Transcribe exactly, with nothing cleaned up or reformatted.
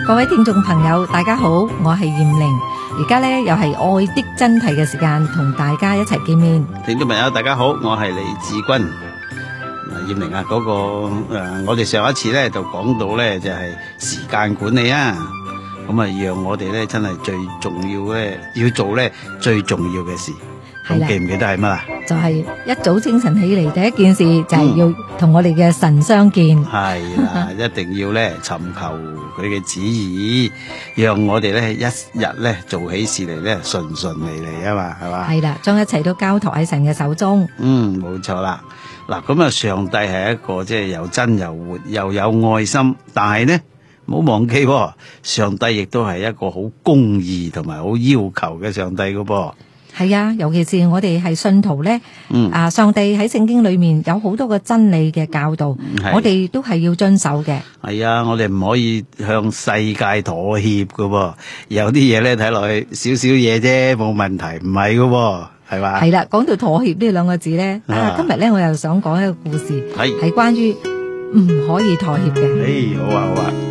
各位聽眾朋友，大家好，我係艷玲，而家呢又係愛的真諦嘅時間，同大家一齊見面。 聽眾朋友，大家好，我係李志軍。艷玲啊，嗰、那個誒、呃，我哋上一次呢就講到呢就係、是、時間管理啊，咁啊，讓我哋呢真係最重要呢要做呢最重要嘅事。咁記唔記得係乜啊？ 就係、是、一早清晨起嚟，第一件事就係要同我哋嘅神相見。 係、嗯、啦，一定要咧尋求佢嘅旨意，讓我哋咧一日咧做起事嚟咧順順利利啊嘛，係嘛？係啦， 將一切都交託喺神嘅手中。 嗯，冇錯啦。嗱，咁啊，上帝係一個即係又真又活又有愛心，但係呢，唔好忘記、哦，上帝亦都係一個好公義同埋好要求嘅上帝噶噃。 係啊，尤其是我哋係信徒咧，嗯，啊，上帝喺聖經裏面有好多個真理嘅教導，我哋都係要遵守嘅。 係啊，我哋唔可以向世界妥協噶噃，有啲嘢咧睇落去少少嘢啫，冇問題，唔係噶，係嘛？ 係啦，講到妥協呢兩個字咧，啊，啊，今日咧我又想講一個故事，係係關於唔可以妥協嘅。 誒，好啊，好啊。